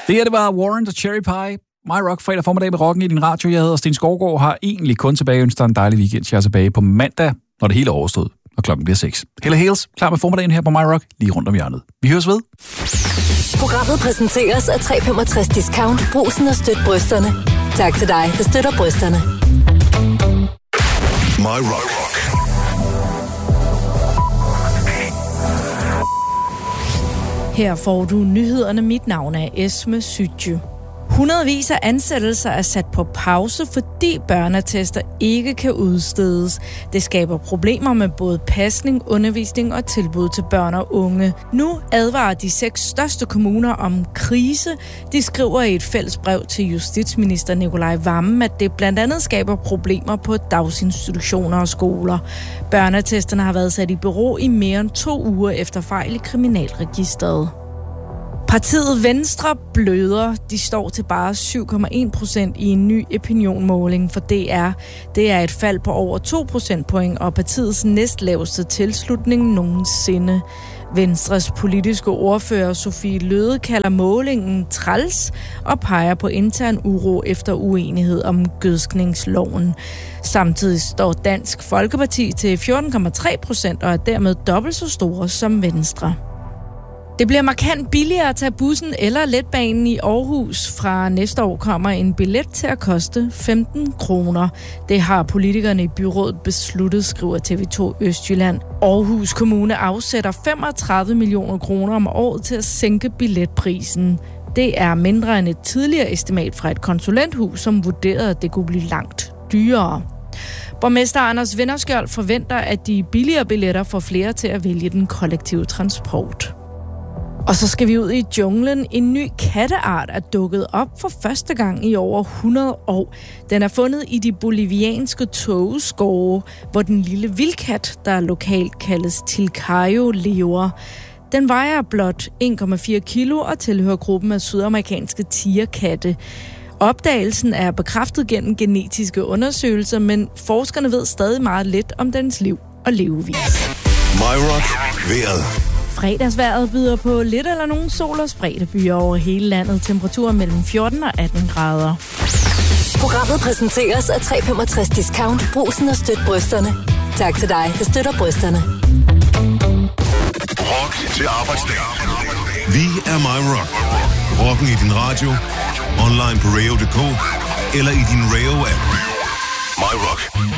Det her, det var Warrant og Cherry Pie. My Rock, fredag formiddag med rocken i din radio. Jeg hedder Sten Skovgaard, har egentlig kun tilbage ønsker en dejlig weekend. Jeg er tilbage på mandag, når det hele er overstået, og klokken bliver 6. Hella Hales, klar med formiddagen her på My Rock, lige rundt om hjørnet. Vi høres ved. Programmet præsenteres af 365 Discount. Brugsen og støt brysterne. Tak til dig, der støtter brysterne. My Rock. Her får du nyhederne. Mit navn er Esme Sytjy. Hundredvis af ansættelser er sat på pause, fordi børneattester ikke kan udstedes. Det skaber problemer med både pasning, undervisning og tilbud til børn og unge. Nu advarer de 6 største kommuner om krise. De skriver i et fælles brev til justitsminister Nicolai Wammen, at det blandt andet skaber problemer på dagsinstitutioner og skoler. Børneattesterne har været sat i bero i mere end 2 uger efter fejl i Kriminalregisteret. Partiet Venstre bløder. De står til bare 7,1% i en ny opinionmåling for DR. Det er et fald på over 2 procentpoint og partiets næstlaveste tilslutning nogensinde. Venstres politiske ordfører Sofie Løhde kalder målingen træls og peger på intern uro efter uenighed om gødskningsloven. Samtidig står Dansk Folkeparti til 14,3% og er dermed dobbelt så store som Venstre. Det bliver markant billigere at tage bussen eller letbanen i Aarhus. Fra næste år kommer en billet til at koste 15 kroner. Det har politikerne i byrådet besluttet, skriver TV2 Østjylland. Aarhus Kommune afsætter 35 millioner kroner om året til at sænke billetprisen. Det er mindre end et tidligere estimat fra et konsulenthus, som vurderede, at det kunne blive langt dyrere. Borgmester Anders Vinderskjold forventer, at de billigere billetter får flere til at vælge den kollektive transport. Og så skal vi ud i junglen. En ny katteart er dukket op for første gang i over 100 år. Den er fundet i de bolivianske tågeskove, hvor den lille vildkat, der lokalt kaldes Tilcayo, lever. Den vejer blot 1,4 kilo og tilhører gruppen af sydamerikanske tigerkatte. Opdagelsen er bekræftet gennem genetiske undersøgelser, men forskerne ved stadig meget lidt om dens liv og levevis. My Rock, vejret. Fredagsvejret byder på lidt eller nogen sol og spredte byer over hele landet. Temperaturer mellem 14 og 18 grader. Programmet præsenteres af 365 Discount. Brugsen og støt brysterne. Tak til dig, der støtter brysterne. Rock til arbejdsdag. Vi er My Rock. Rocken i din radio, online på radio.dk eller i din radio-app. My Rock.